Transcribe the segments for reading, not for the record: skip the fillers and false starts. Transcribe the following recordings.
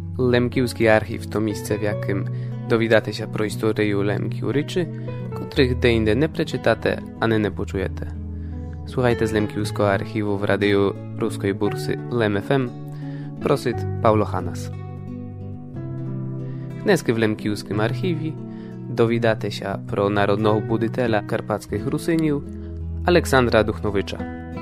Лемківський архів – то місце, в яким довідатися про історію лемків речі, котрих де-інде не прочитате, ani не почуєте. Słuchajte z Lemkiewskiego archiwu w radiu ruskiej bursy Lem FM. Prosit Paulo Hanas. Dneski w Lemkiewskim archiwie dowiadate się pro narodnego buditela karpackich Rusyniów Aleksandra Duchnowicza.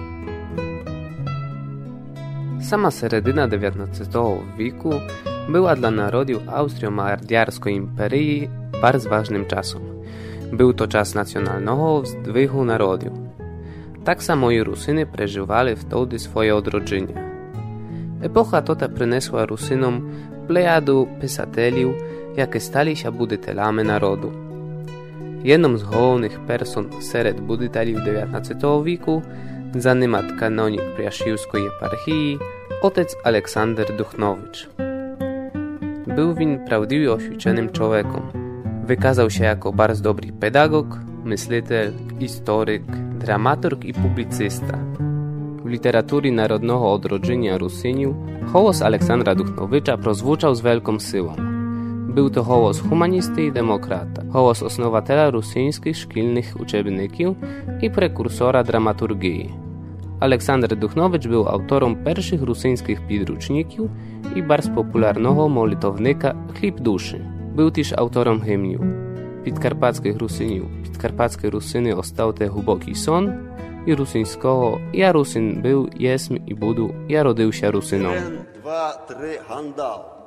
Sama seredyna XIX wieku była dla narodów austro-mađarskiej imperii bardzo ważnym czasem. Był to czas nacjonalnego wzdwychu narodów. Tak samo i Rusyny przeżywali wtedy swoje odrodzenie. Epocha ta przyniosła Rusynom plejadu pisateliów, jakie stali się buditelami narodu. Jedną z głównych person wśród buditeliów XIX wieku zanimat kanonik Przyjaciółskiej eparchii, otec Aleksander Duchnowicz. Był on prawdziwie oświeconym człowiekiem. Wykazał się jako bardzo dobry pedagog, myśliciel, historyk, dramaturg i publicysta. W literaturze narodnego odrodzenia Rusyniów głos Aleksandra Duchnowicza prozwuczał z wielką siłą. Był to głos humanisty i demokrata, głos osnowatela rusyńskich szkolnych uczebników i prekursora dramaturgii. Aleksander Duchnowicz był autorem pierwszych rusyńskich podręczników i bardzo popularnego molitownika Chleb duszy. Był też autorem hymnu Підкарпатських Русинів. Підкарпатські Русини остав те глибокий сон, і русинського «Я русин був, єсмь і буду, я родився русином». 1, 2, 3, гандал.